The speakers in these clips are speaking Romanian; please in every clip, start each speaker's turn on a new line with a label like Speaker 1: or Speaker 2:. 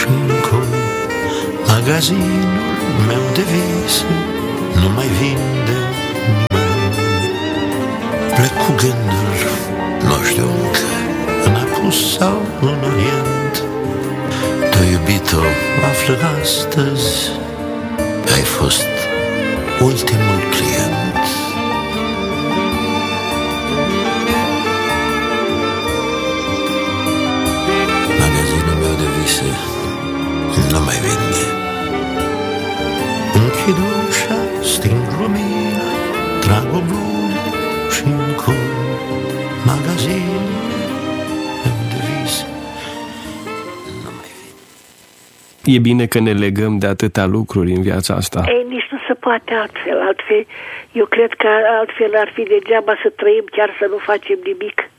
Speaker 1: încolo. Magazinul meu de vise nu mai vinde nimeni. Plec cu gânduri, nu știu încă, în apus sau în orient. Tu, iubito, află astăzi, ai fost ultimul client. Magazinul meu de vise nu mai vinde. Închid ușa, sting lumina, trag o bluză și încolo. Magazinul meu de vise nu mai vinde.
Speaker 2: E bine că ne legăm de atâtea lucruri în viața asta.
Speaker 3: Ei, nici nu se poate altfel. Altfel, eu cred că altfel ar fi degeaba să trăim, chiar să nu facem nimic.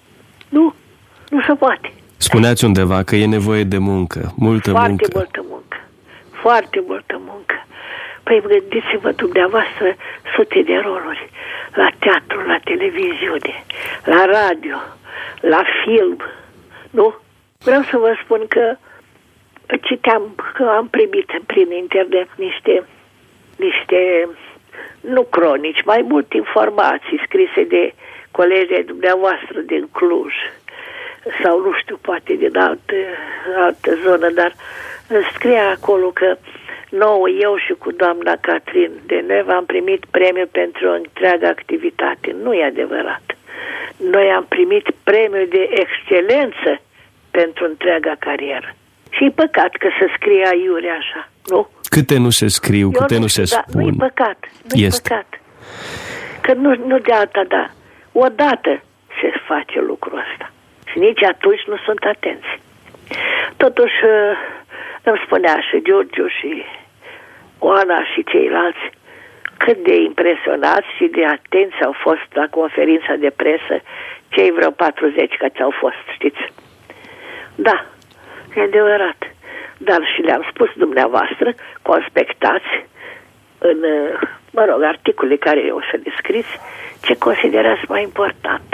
Speaker 3: Nu se poate.
Speaker 2: Spuneați undeva că e nevoie de muncă, multă
Speaker 3: foarte
Speaker 2: muncă.
Speaker 3: Multă muncă. Foarte multă muncă. Păi gândiți-vă dumneavoastră sute de roluri. La teatru, la televiziune, la radio, la film. Nu? Vreau să vă spun că citeam, că am primit prin internet niște nu cronici, mai mult informații scrise de colegii dumneavoastră din Cluj sau nu știu, poate din altă zonă, dar scria acolo că nouă, eu și cu doamna Catrin Deneuve am primit premiu pentru întreaga activitate. Nu e adevărat. Noi am primit premiu de excelență pentru întreaga carieră. Și e păcat că se scrie aiurea așa, nu?
Speaker 2: Câte nu se scriu, câte nu se spun.
Speaker 3: Nu-i păcat, nu-i păcat. Că nu de alta, da. Odată se face lucrul ăsta. Și nici atunci nu sunt atenți. Totuși, îmi spunea și Giurgiu și Oana și ceilalți cât de impresionați și de atenți au fost la conferința de presă cei vreo 40 care au fost, știți? Da, e adevărat. Dar și le-am spus dumneavoastră, conspectați în, articole care o să descriți, ce considerați mai important.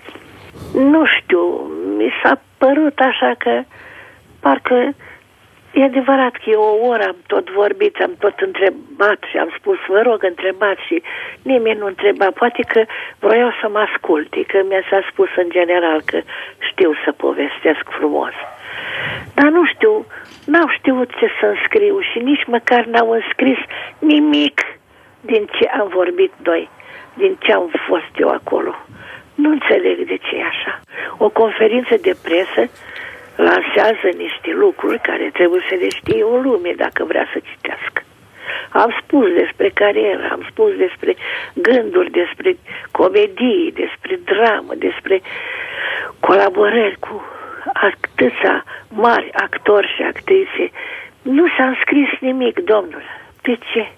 Speaker 3: Nu știu, mi s-a părut așa că parcă e adevărat că eu o oră am tot vorbit, am tot întrebat și am spus, vă rog, întrebați, și nimeni nu întreba. Poate că vroiau să mă asculte, că mi s-a spus în general că știu să povestesc frumos. Dar nu știu, n-au știut ce să înscriu și nici măcar n-au înscris nimic din ce am vorbit noi, din ce am fost eu acolo. Nu înțeleg de ce e așa. O conferință de presă lansează niște lucruri care trebuie să le știe o lume dacă vrea să citească. Am spus despre carieră, am spus despre gânduri, despre comedii, despre dramă, despre colaborări cu atâția mari actori și actrițe. Nu s-a înscris nimic, domnule. De ce?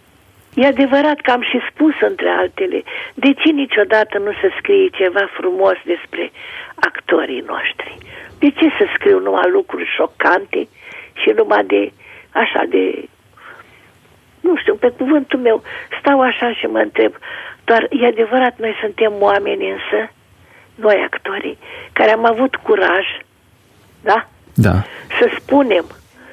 Speaker 3: E adevărat că am și spus, între altele, de ce niciodată nu se scrie ceva frumos despre actorii noștri? De ce să scriu numai lucruri șocante și numai de, așa de, nu știu, pe cuvântul meu, stau așa și mă întreb, doar e adevărat, noi suntem oameni însă, noi actorii, care am avut curaj, da?
Speaker 2: Da.
Speaker 3: Să spunem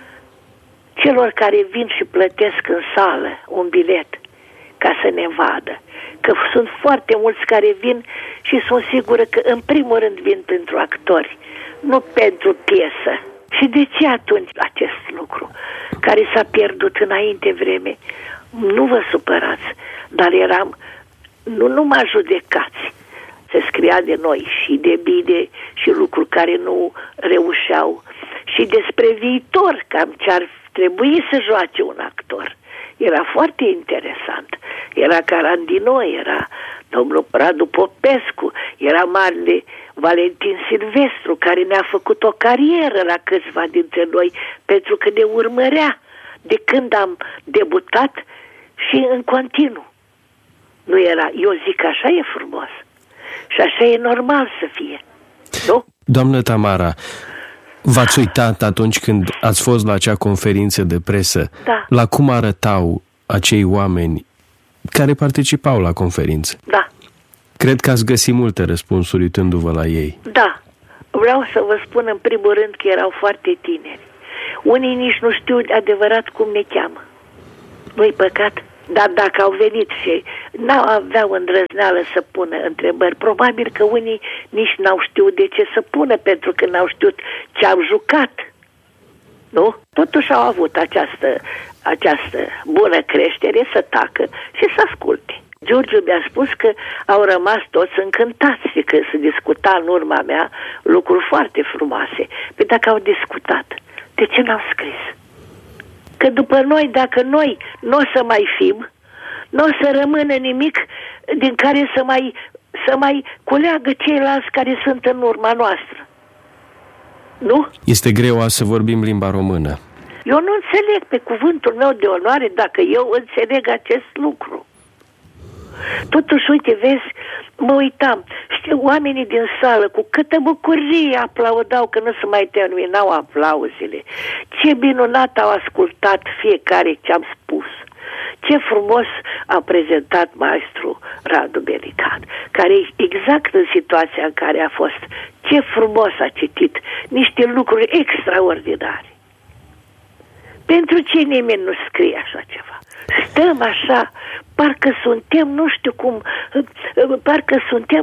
Speaker 3: celor care vin și plătesc în sală un bilet ca să ne vadă, că sunt foarte mulți care vin și sunt sigură că în primul rând vin pentru actori, nu pentru piesă. Și de ce atunci acest lucru care s-a pierdut înainte vreme? Nu vă supărați, dar eram nu numai judecați. Se scria de noi și de bine și lucruri care nu reușeau și despre viitor, cam ce ar trebui să joace un actor. Era foarte interesant. Era Carandino, era domnul Radu Popescu, era marele Valentin Silvestru, care ne-a făcut o carieră la câțiva dintre noi, pentru că ne urmărea de când am debutat și în continuu. Nu era, eu zic, așa e frumos și așa e normal să fie, nu?
Speaker 2: Doamnă Tamara, v-ați uitat atunci când ați fost la acea conferință de presă,
Speaker 3: da,
Speaker 2: la cum arătau acei oameni care participau la conferință?
Speaker 3: Da.
Speaker 2: Cred că ați găsit multe răspunsuri uitându-vă la ei.
Speaker 3: Da. Vreau să vă spun în primul rând că erau foarte tineri. Unii nici nu știu adevărat cum ne cheamă. Nu-i păcat? Dar dacă au venit și n-aveau îndrăzneală să pună întrebări, probabil că unii nici n-au știut de ce să pună, pentru că n-au știut ce au jucat. Nu? Totuși au avut această bună creștere să tacă și să asculte. Giurgiu mi-a spus că au rămas toți încântați și că se discuta în urma mea lucruri foarte frumoase. Păi dacă au discutat, de ce n-au scris? Că după noi, dacă noi nu o să mai fim, nu o să rămână nimic din care să mai culeagă ceilalți care sunt în urma noastră. Nu?
Speaker 2: Este greu să vorbim limba română.
Speaker 3: Eu nu înțeleg, pe cuvântul meu de onoare, dacă eu înțeleg acest lucru. Totuși, uite, vezi, mă uitam, știu, oamenii din sală cu câtă bucurie aplaudau că nu se mai terminau aplauzele. Ce minunat au ascultat fiecare ce am spus. Ce frumos a prezentat maestru Radu Belican, care e exact în situația în care a fost. Ce frumos a citit niște lucruri extraordinare. Pentru ce nimeni nu scrie așa ceva? Stăm așa, parcă suntem, nu știu cum, parcă suntem,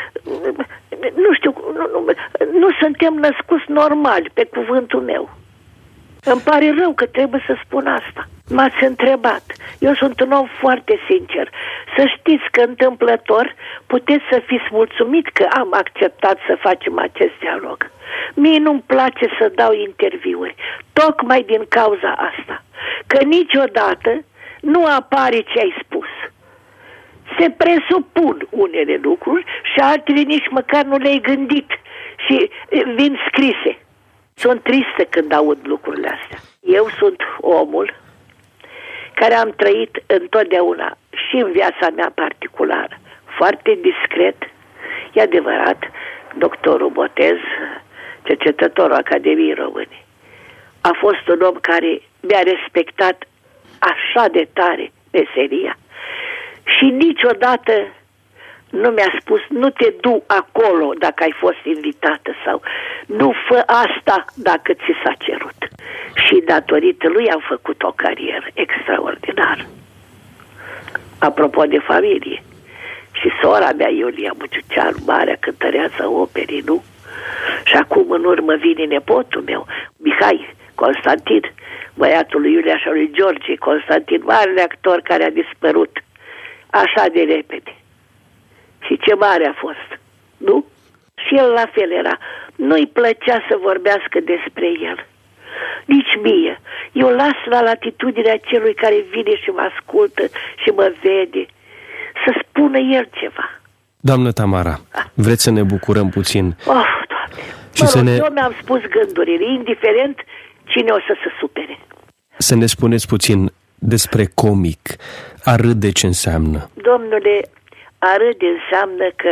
Speaker 3: nu știu, nu suntem născuți normali, pe cuvântul meu. Îmi pare rău că trebuie să spun asta. M-ați întrebat. Eu sunt un om foarte sincer. Să știți că întâmplător puteți să fiți mulțumit că am acceptat să facem acest dialog. Mie nu-mi place să dau interviuri, tocmai din cauza asta. Că niciodată nu apare ce ai spus. Se presupun unele lucruri și altele nici măcar nu le-ai gândit și vin scrise. Sunt tristă când aud lucrurile astea. Eu sunt omul care am trăit întotdeauna și în viața mea particulară foarte discret. E adevărat, doctorul Botez, cercetătorul Academiei Române, a fost un om care mi-a respectat așa de tare meseria și niciodată nu mi-a spus, nu te du acolo dacă ai fost invitată sau nu fă asta dacă ți s-a cerut. Și datorită lui am făcut o carieră extraordinară. Apropo de familie, și sora mea Iulia Muciuceanu, marea cântăreață a operii, nu? Și acum în urmă vine nepotul meu, Mihai Constantin, băiatul lui Iulia și lui George Constantin, marele actor care a dispărut așa de repede. Și ce mare a fost, nu? Și el la fel era. Nu-i plăcea să vorbească despre el. Nici mie. Eu las la latitudinea celui care vine și mă ascultă și mă vede să spună el ceva.
Speaker 2: Doamnă Tamara, vreți să ne bucurăm puțin?
Speaker 3: Oh, Doamne! Eu mi-am spus gândurile, indiferent cine o să se supere.
Speaker 2: Să ne spuneți puțin despre comic. A râde ce înseamnă?
Speaker 3: Domnule, a râde înseamnă că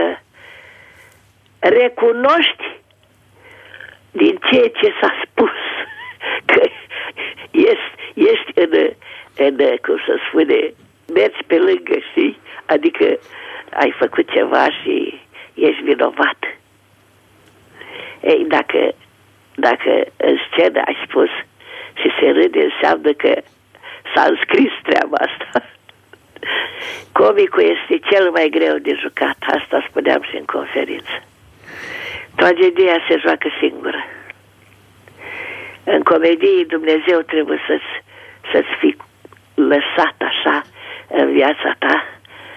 Speaker 3: recunoști din ceea ce s-a spus că ești în cum să spune, mergi pe lângă, știi? Adică ai făcut ceva și ești vinovat. Ei, dacă în scenă ai spus și se râde, înseamnă că s-a înscris treaba asta. Comicul este cel mai greu de jucat, asta spuneam și în conferință. Tragedia se joacă singură. În comedie Dumnezeu trebuie să-ți fii lăsat așa în viața ta.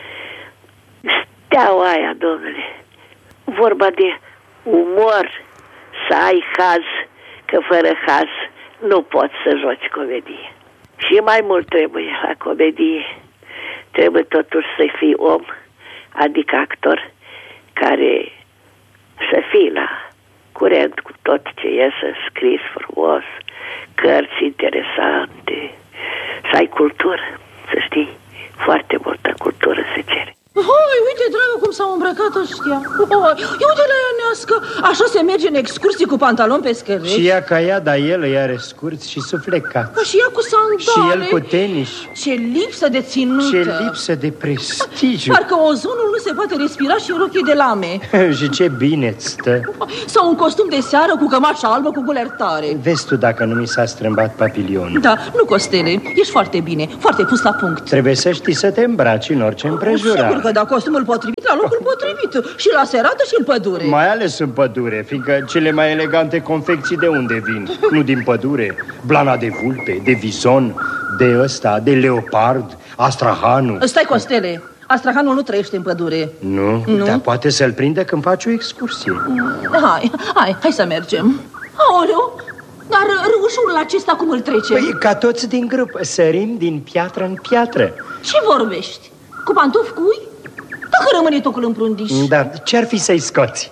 Speaker 3: Steaua aia, domnule, vorba de umor, să ai haz, că fără haz nu poți să joci comedie. Și mai mult trebuie la comedie. Trebuie totuși să fii om, adică actor, care să fii la curent cu tot ce iese scris frumos, cărți interesante, să ai cultură, să știi, foarte multă cultură se cere.
Speaker 4: Hai, uite, dragă, cum s-au îmbrăcat ăștia. Uite la ea, nebunească. Așa se merge în excursie cu pantaloni pe scăreți.
Speaker 5: Și ea ca ea, dar el îi are scurți și suflecați.
Speaker 4: Și ea cu sandale.
Speaker 5: Și el cu tenis.
Speaker 4: Ce lipsă de ținută.
Speaker 5: Ce lipsă de prestigiu.
Speaker 4: Parcă ozonul nu se poate respira și în rochii de lame.
Speaker 5: Și ce bine îți stă.
Speaker 4: Sau un costum de seară cu cămașa albă cu gulertare.
Speaker 5: Vezi tu dacă nu mi s-a strâmbat papilionul.
Speaker 4: Da, nu, Costele, ești foarte bine, foarte pus la punct.
Speaker 5: Trebuie să știi să te îmbraci în orice împrejurare.
Speaker 4: Sigur că da, costumul potrivit la locul potrivit. Și la serată și în pădure.
Speaker 5: Mai ales în pădure, fiindcă cele mai elegante confecții de unde vin? Nu din pădure. Blana de vulpe, de vison, de ăsta, de leopard, astrahanul.
Speaker 4: Stai, Costele, astrahanul nu trăiește în pădure.
Speaker 5: Nu? Dar poate să-l prinde când faci o excursie.
Speaker 4: Hai să mergem. Aoleu, dar râușul acesta cum îl trecem?
Speaker 5: Păi, ca toți din grup, sărim din piatră în piatră.
Speaker 4: Ce vorbești? Cu pantofi cui? Dacă rămâne tocul în prundiș.
Speaker 5: Da, ce-ar fi să-i scoți?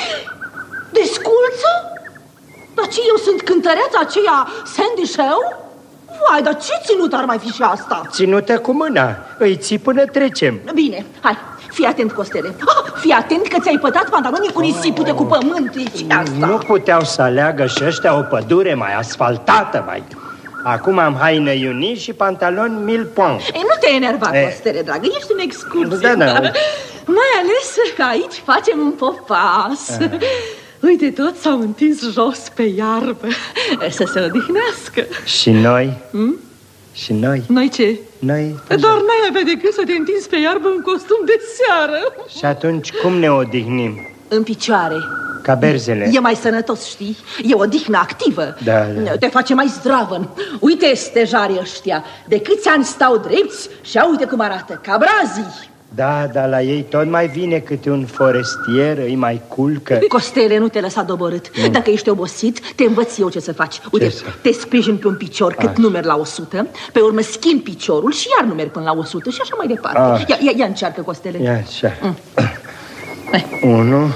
Speaker 4: Desculță? Dar ce, eu sunt cântăreața aceea Sandy Show? Vai, dar ce ținut ar mai fi și asta?
Speaker 5: Ținută cu mâna, îi ții până trecem.
Speaker 4: Bine, hai, fii atent, Costele. Fii atent că ți-ai pătat pantalonii cu nisipute cu pământ.
Speaker 5: Nu puteau să aleagă și ăștia o pădure mai asfaltată, mai. Acum am haină iuni și pantaloni mille points.
Speaker 4: Nu te enerva, Costele, dragă, ești în excursie.
Speaker 5: Da.
Speaker 4: Mai ales că aici facem un popas. Uite, toți s-au întins jos pe iarbă să se odihnească.
Speaker 5: Și noi? Și noi?
Speaker 4: Noi ce?
Speaker 5: Noi?
Speaker 4: Dar n-ai avea decât să te întinzi pe iarbă în costum de seară.
Speaker 5: Și atunci cum ne odihnim?
Speaker 4: În picioare.
Speaker 5: Ca berzele.
Speaker 4: E mai sănătos, știi? E o dihnă activă.
Speaker 5: Da.
Speaker 4: Te face mai zdravă. Uite, stejarii ăștia, de câți ani stau drepți și uite cum arată, ca brazii.
Speaker 5: Da, dar la ei tot mai vine câte un forestier, îi mai culcă.
Speaker 4: Costele, nu te lăsa doborât. Dacă ești obosit, te învăț eu ce să faci. Uite, te sprijin pe un picior cât numeri la 100, pe urmă schimbi piciorul și iar numeri până la 100 și așa mai departe. Ia încearcă, Costele.
Speaker 5: Ia așa. 1,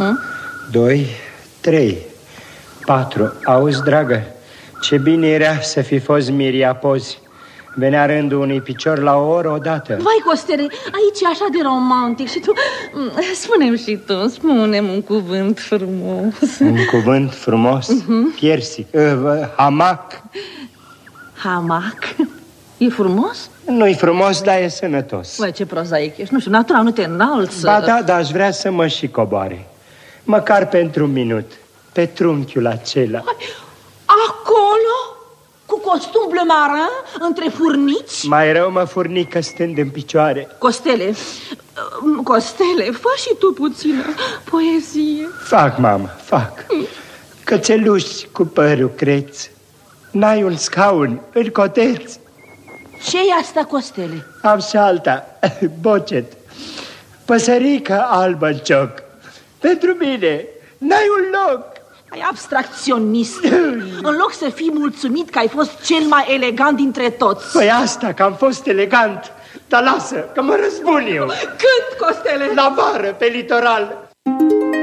Speaker 5: 2, 3, 4. Auzi, dragă, ce bine era să fi fost Miriapozi. Venea rândul unui picior la o oră odată.
Speaker 4: Vai, Costele, aici e așa de romantic. Și tu, spune-mi și tu, spune-mi un cuvânt frumos.
Speaker 5: Un cuvânt frumos? Piersic, hamac.
Speaker 4: Hamac? E frumos?
Speaker 5: Nu-i frumos, dar e sănătos.
Speaker 4: Vai, ce prozaic ești, nu știu, natura nu te înalță.
Speaker 5: Ba da, dar aș vrea să mă și coboare. Măcar pentru un minut, pe trunchiul acela.
Speaker 4: Acolo? Cu costum bleu marin, între furnici?
Speaker 5: Mai rău mă furnică stând în picioare.
Speaker 4: Costele, fă și tu puțină poezie.
Speaker 5: Fac, mamă, fac. Cățeluși cu părul creț. N-ai un scaun în coteț.
Speaker 4: Ce-i asta, Costele?
Speaker 5: Am și alta, bocet. Păsărică albă în cioc. Pentru mine, n-ai un loc.
Speaker 4: Ai abstracționist. În loc să fii mulțumit că ai fost cel mai elegant dintre toți.
Speaker 5: Păi asta, că am fost elegant. Dar lasă, că mă răzbun eu.
Speaker 4: Când, Costele?
Speaker 5: La vară, pe litoral.